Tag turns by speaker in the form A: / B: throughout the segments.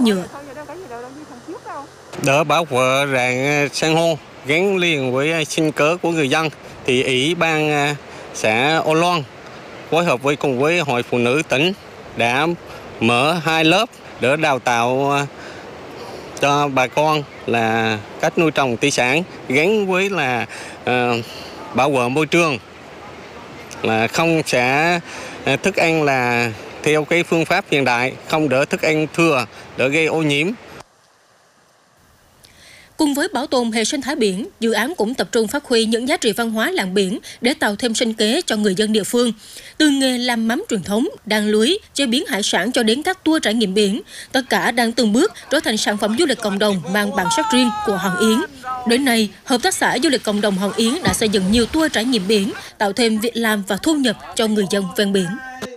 A: nhựa.
B: Để bảo vệ rạn san hô gắn liền với sinh kế của người dân, thì Ủy ban xã Ô Loan phối hợp cùng với Hội Phụ nữ tỉnh đã mở 2 lớp để đào tạo cho bà con là cách nuôi trồng thủy sản gắn với là bảo vệ môi trường, là không sẽ thức ăn là theo cái phương pháp hiện đại, không để thức ăn thừa để gây ô nhiễm.
A: Cùng với bảo tồn hệ sinh thái biển, dự án cũng tập trung phát huy những giá trị văn hóa làng biển để tạo thêm sinh kế cho người dân địa phương. Từ nghề làm mắm truyền thống, đan lưới, chế biến hải sản cho đến các tour trải nghiệm biển, tất cả đang từng bước trở thành sản phẩm du lịch cộng đồng mang bản sắc riêng của Hòn Yến. Đến nay, Hợp tác xã Du lịch Cộng đồng Hòn Yến đã xây dựng nhiều tour trải nghiệm biển, tạo thêm việc làm và thu nhập cho người dân ven biển.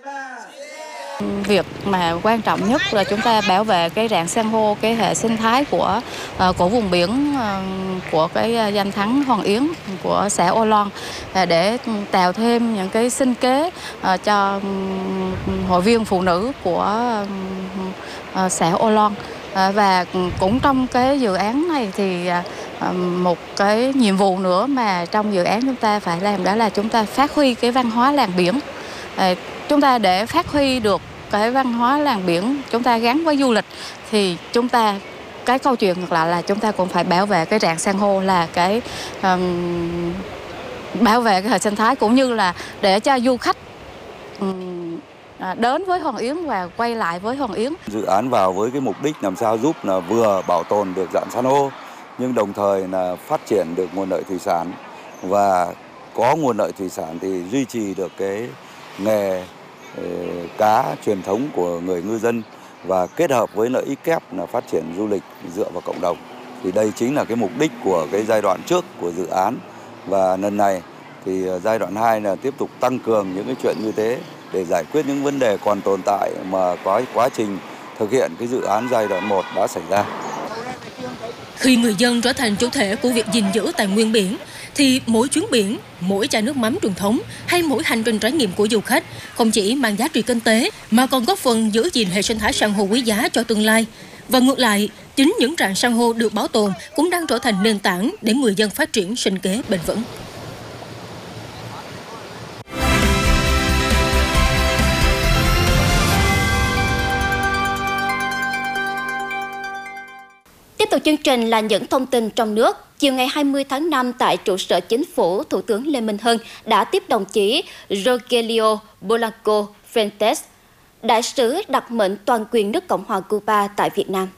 C: Việc mà quan trọng nhất là chúng ta bảo vệ cái rạn san hô, cái hệ sinh thái của vùng biển của cái danh thắng Hòn Yến của xã Ô Loan để tạo thêm những cái sinh kế cho hội viên phụ nữ của xã Ô Loan. Và cũng trong cái dự án này thì một cái nhiệm vụ nữa mà trong dự án chúng ta phải làm đó là chúng ta phát huy cái văn hóa làng biển. Chúng ta để phát huy được cái văn hóa làng biển, chúng ta gắn với du lịch thì chúng ta cái câu chuyện ngược lại là chúng ta cũng phải bảo vệ cái rạn san hô, là cái bảo vệ cái hệ sinh thái cũng như là để cho du khách đến với Hòn Yến và quay lại với Hòn Yến.
D: Dự án vào với cái mục đích làm sao giúp là vừa bảo tồn được rạn san hô nhưng đồng thời là phát triển được nguồn lợi thủy sản, và có nguồn lợi thủy sản thì duy trì được cái nghề cá truyền thống của người ngư dân và kết hợp với lợi ích kép là phát triển du lịch dựa vào cộng đồng. Thì đây chính là cái mục đích của cái giai đoạn trước của dự án, và lần này thì giai đoạn 2 là tiếp tục tăng cường những cái chuyện như thế để giải quyết những vấn đề còn tồn tại mà có quá trình thực hiện cái dự án giai đoạn 1 đã xảy ra.
A: Khi người dân trở thành chủ thể của việc gìn giữ tài nguyên biển, thì mỗi chuyến biển, mỗi chai nước mắm truyền thống hay mỗi hành trình trải nghiệm của du khách không chỉ mang giá trị kinh tế mà còn góp phần giữ gìn hệ sinh thái san hô quý giá cho tương lai. Và ngược lại, chính những rạn san hô được bảo tồn cũng đang trở thành nền tảng để người dân phát triển sinh kế bền vững. Tiếp tục chương trình là những thông tin trong nước. Chiều ngày 20 tháng 5 tại trụ sở chính phủ, Thủ tướng Lê Minh Hân đã tiếp đồng chí Rogelio Blanco Fuentes, đại sứ đặc mệnh toàn quyền nước Cộng hòa Cuba tại Việt Nam.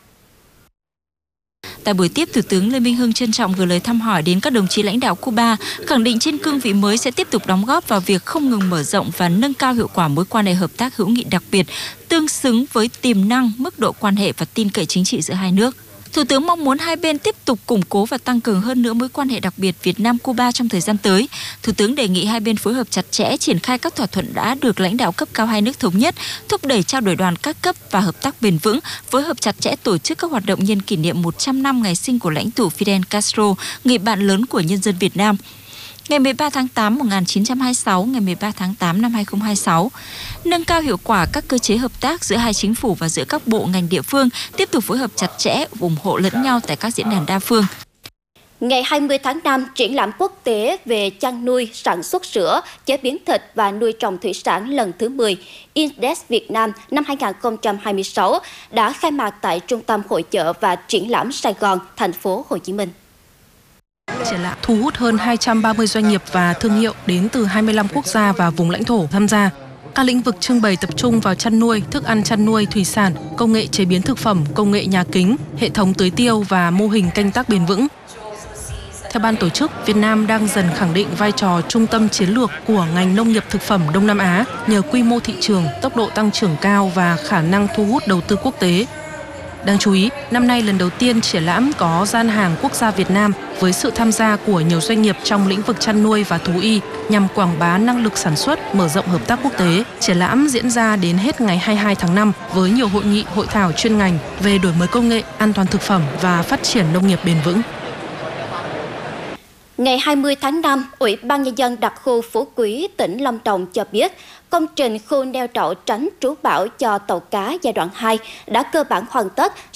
E: Tại buổi tiếp, Thủ tướng Lê Minh Hân trân trọng gửi lời thăm hỏi đến các đồng chí lãnh đạo Cuba, khẳng định trên cương vị mới sẽ tiếp tục đóng góp vào việc không ngừng mở rộng và nâng cao hiệu quả mối quan hệ hợp tác hữu nghị đặc biệt, tương xứng với tiềm năng, mức độ quan hệ và tin cậy chính trị giữa hai nước. Thủ tướng mong muốn hai bên tiếp tục củng cố và tăng cường hơn nữa mối quan hệ đặc biệt Việt Nam-Cuba trong thời gian tới. Thủ tướng đề nghị hai bên phối hợp chặt chẽ, triển khai các thỏa thuận đã được lãnh đạo cấp cao hai nước thống nhất, thúc đẩy trao đổi đoàn các cấp và hợp tác bền vững, phối hợp chặt chẽ tổ chức các hoạt động nhân kỷ niệm 100 năm ngày sinh của lãnh tụ Fidel Castro, người bạn lớn của nhân dân Việt Nam. Ngày 13 tháng 8 1926, ngày 13 tháng 8 năm 2026. Nâng cao hiệu quả các cơ chế hợp tác giữa hai chính phủ và giữa các bộ ngành địa phương, tiếp tục phối hợp chặt chẽ, ủng hộ lẫn nhau tại các diễn đàn đa phương.
A: Ngày 20 tháng 5, triển lãm quốc tế về chăn nuôi, sản xuất sữa, chế biến thịt và nuôi trồng thủy sản lần thứ 10 Index Việt Nam năm 2026 đã khai mạc tại Trung tâm Hội chợ và Triển lãm Sài Gòn, thành phố Hồ Chí Minh.
F: Triển lãm thu hút hơn 230 doanh nghiệp và thương hiệu đến từ 25 quốc gia và vùng lãnh thổ tham gia. Các lĩnh vực trưng bày tập trung vào chăn nuôi, thức ăn chăn nuôi, thủy sản, công nghệ chế biến thực phẩm, công nghệ nhà kính, hệ thống tưới tiêu và mô hình canh tác bền vững. Theo ban tổ chức, Việt Nam đang dần khẳng định vai trò trung tâm chiến lược của ngành nông nghiệp thực phẩm Đông Nam Á nhờ quy mô thị trường, tốc độ tăng trưởng cao và khả năng thu hút đầu tư quốc tế. Đáng chú ý, năm nay lần đầu tiên triển lãm có gian hàng quốc gia Việt Nam với sự tham gia của nhiều doanh nghiệp trong lĩnh vực chăn nuôi và thú y nhằm quảng bá năng lực sản xuất, mở rộng hợp tác quốc tế. Triển lãm diễn ra đến hết ngày 22 tháng 5 với nhiều hội nghị, hội thảo chuyên ngành về đổi mới công nghệ, an toàn thực phẩm và phát triển nông nghiệp bền vững.
A: Ngày 20 tháng 5, Ủy ban Nhân dân đặc khu Phú Quý, tỉnh Lâm Đồng cho biết, công trình khu neo đậu tránh trú bão cho tàu cá giai đoạn 2 đã cơ bản hoàn tất